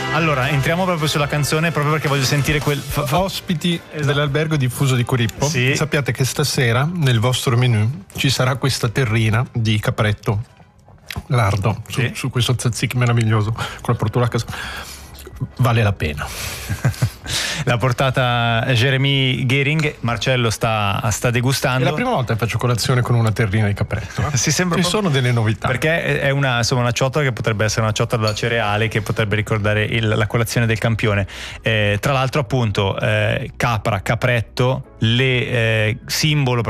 Allora, entriamo proprio sulla canzone, proprio perché voglio sentire quel... Ospiti dell'albergo diffuso di Corippo, sì. Sappiate che stasera nel vostro menù ci sarà questa terrina di capretto lardo, sì. su questo tzatziki meraviglioso con la portulacca. Vale la pena. L'ha portata Jeremy Gehring, Marcello sta degustando. È la prima volta che faccio colazione con una terrina di capretto. Si sembra ci sono delle novità. Perché è una ciotola che potrebbe essere una ciotola da cereale, che potrebbe ricordare la colazione del campione. Tra l'altro, appunto, capra, capretto, simbolo